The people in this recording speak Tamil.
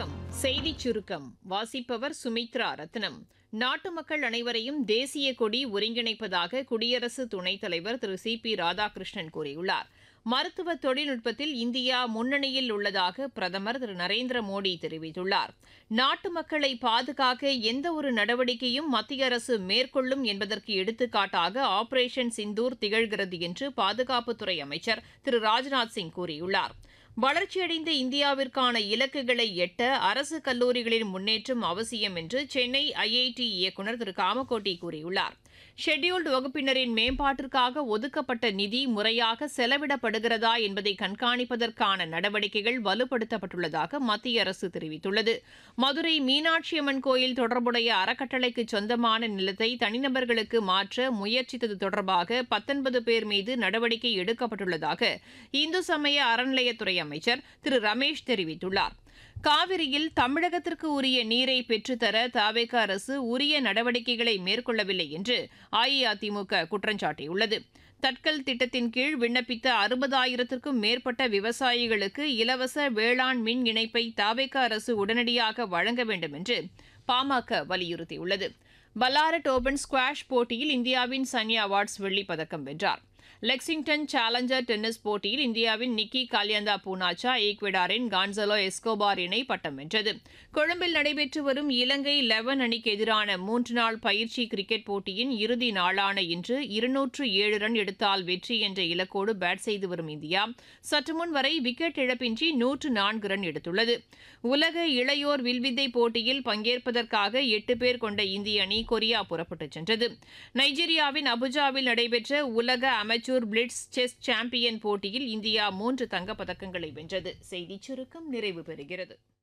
வணக்கம். செய்திச் சுருக்கம் வாசிப்பவர் சுமித்ரா ரத்னம். நாட்டு மக்கள் அனைவரையும் தேசிய கொடி ஒருங்கிணைப்பதாக குடியரசு துணைத் தலைவர் திரு சி.பி. ராதாகிருஷ்ணன் கூறியுள்ளார். மருத்துவ தொழில்நுட்பத்தில் இந்தியா முன்னணியில் உள்ளதாக பிரதமர் திரு நரேந்திர மோடி தெரிவித்துள்ளார். நாட்டு மக்களை பாதுகாக்க எந்தவொரு நடவடிக்கையும் மத்திய அரசு மேற்கொள்ளும் என்பதற்கு எடுத்துக்காட்டாக ஆபரேஷன் சிந்தூர் திகழ்கிறது என்று பாதுகாப்புத்துறை அமைச்சர் திரு ராஜ்நாத் சிங் கூறியுள்ளார். வளர்ச்சியடைந்த இந்தியாவிற்கான இலக்குகளை எட்ட அரசு கல்லூரிகளின் முன்னேற்றம் அவசியம் என்று சென்னை ஐஐடி இயக்குநர் திரு காமகோட்டி கூறியுள்ளார். ஷெட்யூல்டு வகுப்பினரின் மேம்பாட்டிற்காக ஒதுக்கப்பட்ட நிதி முறையாக செலவிடப்படுகிறதா என்பதை கண்காணிப்பதற்கான நடவடிக்கைகள் வலுப்படுத்தப்பட்டுள்ளதாக மத்திய அரசு தெரிவித்துள்ளது. மதுரை மீனாட்சியம்மன் கோயில் தொடர்புடைய அறக்கட்டளைக்கு சொந்தமான நிலத்தை தனிநபர்களுக்கு மாற்ற முயற்சித்தது தொடர்பாக 19 பேர் மீது நடவடிக்கை எடுக்கப்பட்டுள்ளதாக இந்து சமய அறநிலையத்துறை அமைச்சர் திரு ரமேஷ் தெரிவித்துள்ளார். காவிரியில் தமிழகத்திற்கு உரிய நீரை பெற்றுத்தர தவேக அரசு உரிய நடவடிக்கைகளை மேற்கொள்ளவில்லை என்று அஇஅதிமுக குற்றம் சாட்டியுள்ளது. தட்கல் திட்டத்தின் கீழ் விண்ணப்பித்த 60,000க்கும் மேற்பட்ட விவசாயிகளுக்கு இலவச வேளாண் மின் இணைப்பை தவேக அரசு உடனடியாக வழங்க வேண்டும் என்று பாமக வலியுறுத்தியுள்ளது. பல்லாரட் ஓபன் ஸ்குவாஷ் போட்டியில் இந்தியாவின் சன்யா வாட்ஸ் வெள்ளிப் பதக்கம் வென்றார். லெக்சிங்டன் சேலஞ்சர் டென்னிஸ் போட்டியில் இந்தியாவின் நிக்கி காலியந்தா பூனாச்சா ஈக்வெடாரின் கான்சலோ எஸ்கோபார் இணை பட்டம் வென்றது. கொழும்பில் நடைபெற்று வரும் இலங்கை 11 அணிக்கு எதிரான 3 நாள் பயிற்சி கிரிக்கெட் போட்டியின் இறுதி நாளான இன்று 207 ரன் எடுத்தால் வெற்றி என்ற இலக்கோடு பேட் செய்து வரும் இந்தியா சற்று முன் வரை விக்கெட் இழப்பின்றி 104 ரன் எடுத்துள்ளது. உலக இளையோர் வில்வித்தை போட்டியில் பங்கேற்பதற்காக 8 பேர் கொண்ட இந்திய அணி கொரியா புறப்பட்டுச் சென்றது. நைஜீரியாவின் அபுஜாவில் நடைபெற்ற உலக அமைச்சர் பிளிட்ஸ் செஸ் சாம்பியன் போட்டியில் இந்தியா 3 தங்கப்பதக்கங்களை வென்றது. செய்திச் சுருக்கம் நிறைவு பெறுகிறது.